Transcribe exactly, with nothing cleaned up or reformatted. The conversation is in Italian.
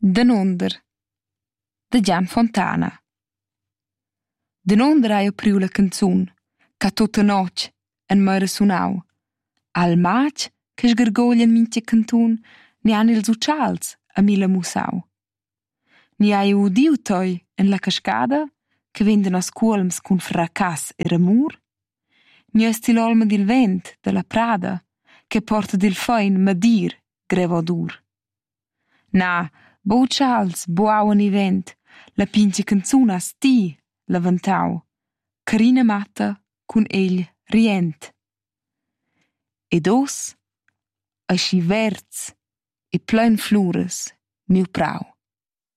Denonder de Gian Fontana. Denonder hai apriu la canzun ca tutta noc en mera sunau. Al maig che sgargoglian mintga cantun ni han ils uccials a mila musau. Ni hai udiu toi en la cascada che vendan os cuolms cun fracas e ramur. Ni es til olma dil vent de la prada che porta dil fein madir grevo dur. Na, bo uccials buauan i vent, la pincha canzuna sti la ventau, carina matta cun egl rient. Ed os, aschi verts e plein flures, miu prau.